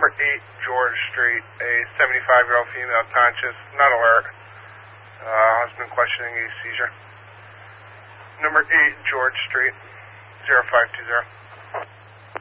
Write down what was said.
number 8 George Street, a 75-year-old female conscious, not alert. Husband questioning a seizure. Number 8 George Street, 0520.